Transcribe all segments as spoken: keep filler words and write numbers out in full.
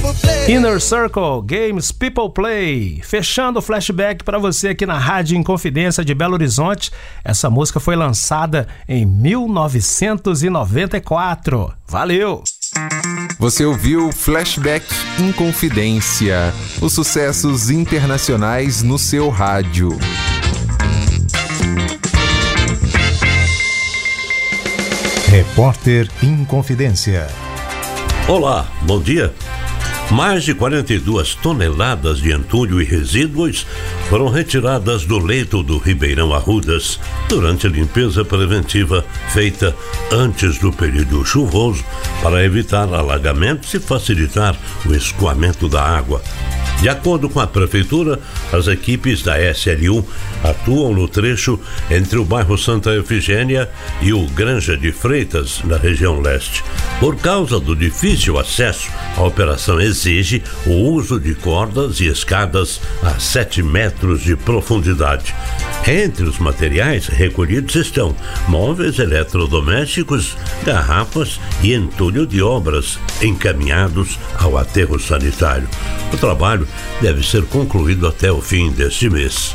Inner Circle, Games People Play. Fechando o flashback para você aqui na Rádio Inconfidência de Belo Horizonte. Essa música foi lançada em mil novecentos e noventa e quatro. Valeu! Você ouviu Flashback Inconfidência, os sucessos internacionais no seu rádio. Repórter Inconfidência. Olá, bom dia. Mais de quarenta e duas toneladas de entulho e resíduos foram retiradas do leito do Ribeirão Arrudas durante a limpeza preventiva feita antes do período chuvoso para evitar alagamentos e facilitar o escoamento da água. De acordo com a Prefeitura, as equipes da S L U atuam no trecho entre o bairro Santa Efigênia e o Granja de Freitas, na região leste. Por causa do difícil acesso, a operação exige o uso de cordas e escadas a sete metros de profundidade. Entre os materiais recolhidos estão móveis eletrodomésticos, garrafas e entulho de obras encaminhados ao aterro sanitário. O trabalho deve ser concluído até o fim deste mês.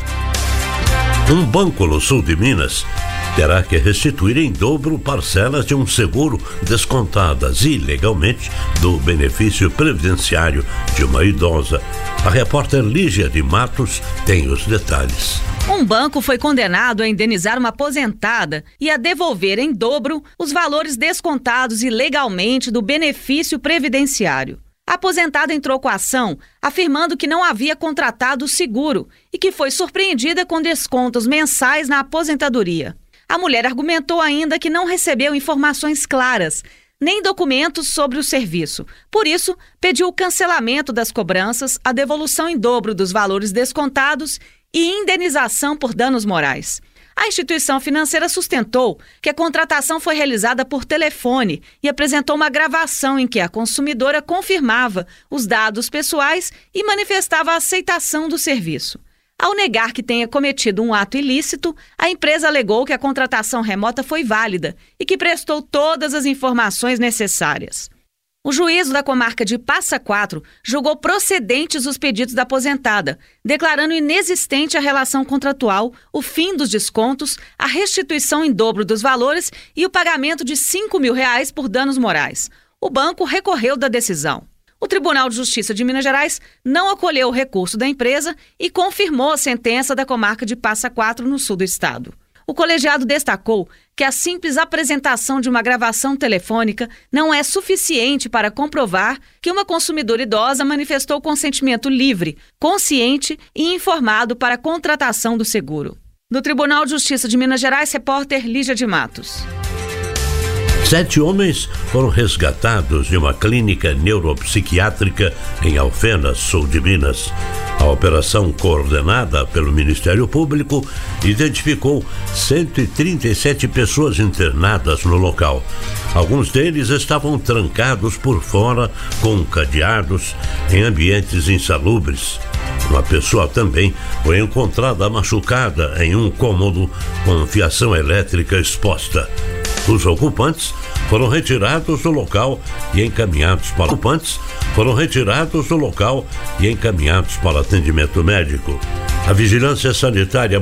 Um banco no sul de Minas terá que restituir em dobro parcelas de um seguro descontadas ilegalmente do benefício previdenciário de uma idosa. A repórter Lígia de Matos tem os detalhes. Um banco foi condenado a indenizar uma aposentada e a devolver em dobro os valores descontados ilegalmente do benefício previdenciário. A aposentada entrou com a ação afirmando que não havia contratado o seguro e que foi surpreendida com descontos mensais na aposentadoria. A mulher argumentou ainda que não recebeu informações claras, nem documentos sobre o serviço. Por isso, pediu o cancelamento das cobranças, a devolução em dobro dos valores descontados e indenização por danos morais. A instituição financeira sustentou que a contratação foi realizada por telefone e apresentou uma gravação em que a consumidora confirmava os dados pessoais e manifestava a aceitação do serviço. Ao negar que tenha cometido um ato ilícito, a empresa alegou que a contratação remota foi válida e que prestou todas as informações necessárias. O juízo da comarca de Passa Quatro julgou procedentes os pedidos da aposentada, declarando inexistente a relação contratual, o fim dos descontos, a restituição em dobro dos valores e o pagamento de cinco mil reais por danos morais. O banco recorreu da decisão. O Tribunal de Justiça de Minas Gerais não acolheu o recurso da empresa e confirmou a sentença da comarca de Passa Quatro no sul do estado. O colegiado destacou que a simples apresentação de uma gravação telefônica não é suficiente para comprovar que uma consumidora idosa manifestou consentimento livre, consciente e informado para a contratação do seguro. Do Tribunal de Justiça de Minas Gerais, repórter Lígia de Matos. Sete homens foram resgatados de uma clínica neuropsiquiátrica em Alfenas, sul de Minas. A operação, coordenada pelo Ministério Público, identificou cento e trinta e sete pessoas internadas no local. Alguns deles estavam trancados por fora com cadeados em ambientes insalubres. Uma pessoa também foi encontrada machucada em um cômodo com fiação elétrica exposta. Os ocupantes foram retirados do local e encaminhados para ocupantes foram retirados do local e encaminhados para atendimento médico. A vigilância sanitária